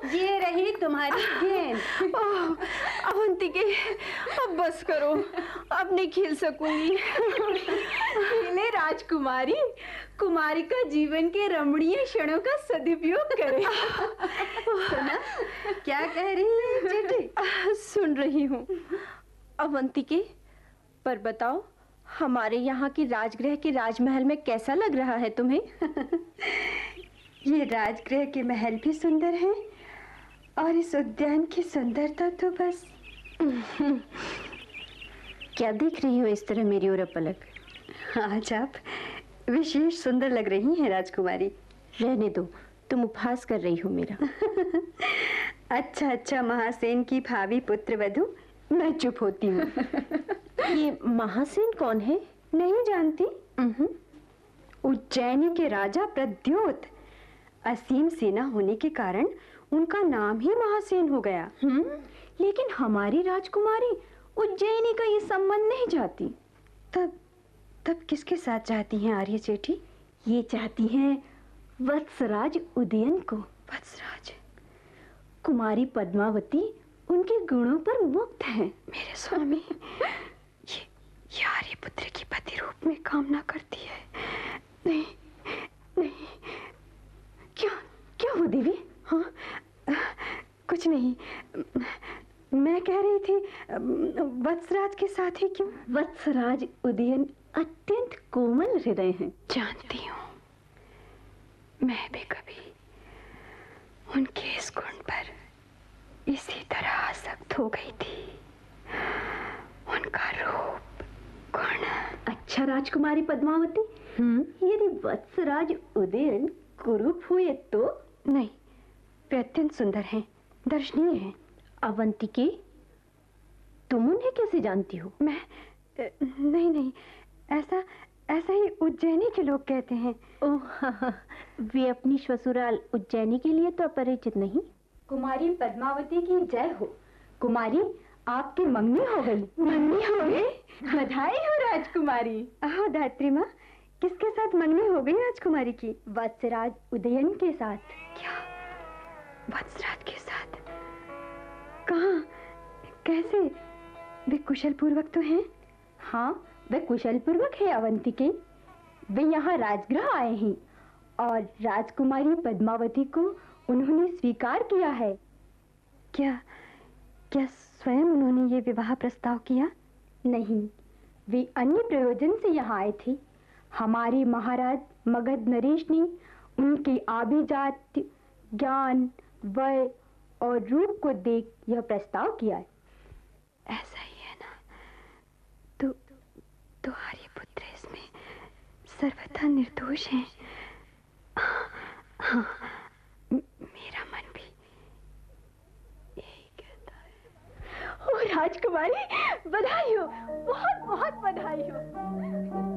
ये रही तुम्हारी गेंद। अवंतिके, अब बस करो, अब नहीं खेल सकूंगी। खेले राजकुमारी, कुमारी का जीवन के रमणीय क्षणों का सदुपयोग करे। सुना क्या कह रही है चेटी? सुन रही हूँ अवंतिके, पर बताओ हमारे यहाँ की राजगृह के राजमहल में कैसा लग रहा है तुम्हें? ये राजगृह के महल भी सुंदर हैं और इस उद्यान की सुंदरता तो बस। क्या देख रही हो इस तरह मेरी ओर पलक? आज आप विशेष सुंदर लग रही हैं राजकुमारी। रहने दो, तुम उपहास कर रही हो मेरा। अच्छा अच्छा, महासेन की भावी पुत्र वधू, मैं चुप होती हूँ। ये महासेन कौन है? नहीं जानती? उज्जैनी के राजा प्रद्योत। असीम सेना होने के कारण उनका नाम ही महासेन हो गया। लेकिन हमारी राजकुमारी उज्जैनी का ये संबंध नहीं चाहती। तब किसके साथ चाहती हैं आर्य चेठी? ये चाहती हैं वत्सराज उदयन को। वत्सराज? कुमारी पद्मावती उनके गुणों पर मुक्त है। मेरे स्वामी, ये आर्य पुत्र की पति रूप में कामना करती है। नहीं नहीं। क्या हो देवी? हाँ, कुछ नहीं। मैं कह रही थी वत्सराज के साथ ही क्यों? वत्सराज उदयन अत्यंत कोमल हृदय हैं। जानती हूँ, मैं भी कभी उनके इस गुण पर इसी तरह आसक्त हो गई थी। उनका रूप, गुण। अच्छा राजकुमारी पद्मावती, यदि वत्सराज उदयन कुरूप हुए तो? नहीं, वे अत्यंत सुंदर हैं, दर्शनीय हैं। अवंतिके, तुम उन्हें कैसे जानती हो? मैं नहीं, ऐसा ही उज्जैनी के लोग कहते हैं। ओह, वे अपनी ससुराल उज्जैनी के लिए तो अपरिचित नहीं। कुमारी पद्मावती की जय हो। कुमारी, आपकी मंगनी हो गई। मंगनी हो गई? बधाई हो राजकुमारी। आहो धात्री माँ, किसके साथ मंगनी हो गई राजकुमारी की? वत्सराज उदयन के साथ। क्या? वत्सराज के साथ? कहाँ? कैसे? वे कुशल पूर्वक तो हैं? हाँ, वे कुशल पूर्वक है अवंतिके। वे यहाँ राजगृह आए हैं और राजकुमारी पद्मावती को उन्होंने स्वीकार किया है। क्या स्वयं उन्होंने ये विवाह प्रस्ताव किया? नहीं, वे अन्य प्रयोजन से यहाँ आए थे। हमारे महाराज मगध नरेश ने उनके आभिजात्य, ज्ञान, वय और रूप को देख यह प्रस्ताव किया है। ऐसा ही है ना? तो आर्यपुत्र इसमें सर्वथा निर्दोष है। हाँ, मेरा मन भी यही कहता है। ओ राजकुमारी, बधाई हो, बहुत बहुत बधाई हो।